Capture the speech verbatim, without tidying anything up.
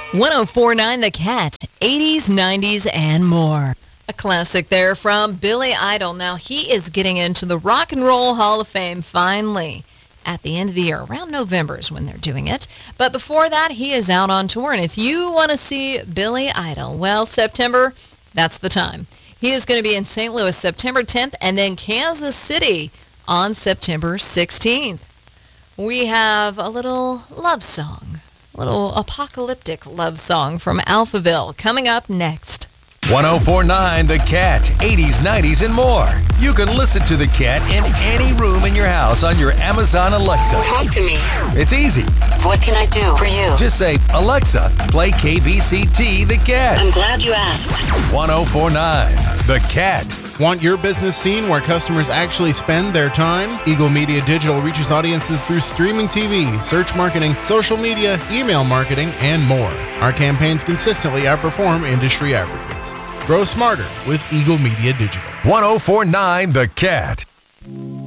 one oh four point nine The Cat, eighties, nineties, and more. A classic there from Billy Idol. Now, he is getting into the Rock and Roll Hall of Fame finally at the end of the year. Around November is when they're doing it. But before that, he is out on tour. And if you want to see Billy Idol, well, September, that's the time. He is going to be in Saint Louis September tenth and then Kansas City on September sixteenth. We have a little love song, a little apocalyptic love song from Alphaville coming up next. one oh four point nine The Cat, eighties, nineties, and more. You can listen to The Cat in any room in your house on your Amazon Alexa. Talk to me. It's easy. What can I do for you? Just say, Alexa, play K B C T The Cat. I'm glad you asked. one oh four point nine The Cat. Want your business seen where customers actually spend their time? Eagle Media Digital reaches audiences through streaming T V, search marketing, social media, email marketing, and more. Our campaigns consistently outperform industry averages. Grow smarter with Eagle Media Digital. one oh four point nine The Cat.